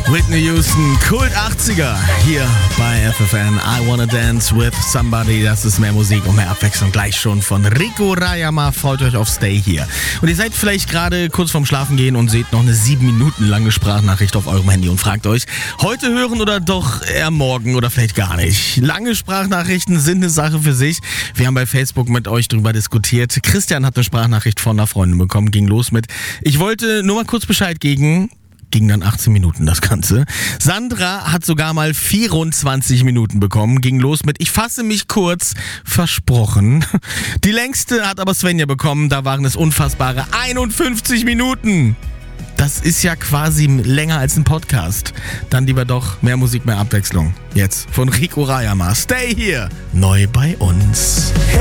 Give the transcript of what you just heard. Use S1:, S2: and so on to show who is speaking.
S1: Whitney Houston, Kult 80er, hier bei FFN. I Wanna Dance with Somebody. Das ist mehr Musik und mehr Abwechslung gleich schon von Rico Rayama. Freut euch auf Stay hier. Und ihr seid vielleicht gerade kurz vorm Schlafengehen und seht noch eine 7 Minuten lange Sprachnachricht auf eurem Handy und fragt euch, heute hören oder doch eher morgen oder vielleicht gar nicht. Lange Sprachnachrichten sind eine Sache für sich. Wir haben bei Facebook mit euch drüber diskutiert. Christian hat eine Sprachnachricht von einer Freundin bekommen, ging los mit: Ich wollte nur mal kurz Bescheid geben. Ging dann 18 Minuten das Ganze. Sandra hat sogar mal 24 Minuten bekommen. Ging los mit: Ich fasse mich kurz, versprochen. Die längste hat aber Svenja bekommen. Da waren es unfassbare 51 Minuten. Das ist ja quasi länger als ein Podcast. Dann lieber doch mehr Musik, mehr Abwechslung. Jetzt von Rico Rayama. Stay hier. Neu bei uns.